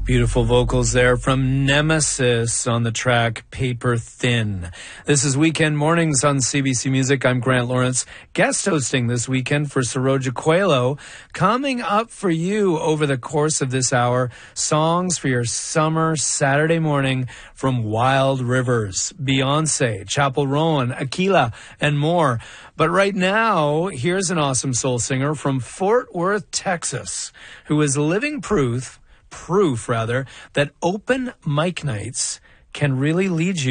Beautiful vocals there from Nemesis on the track Paper Thin. This is Weekend Mornings on CBC Music. I'm Grant Lawrence, guest hosting this weekend for Saroja Coelho. Coming up for you over the course of this hour, songs for your summer Saturday morning from Wild Rivers, Beyonce, Chappell Roan, Aquila, and more. But right now, here's an awesome soul singer from Fort Worth, Texas, who is living proof that open mic nights can really lead you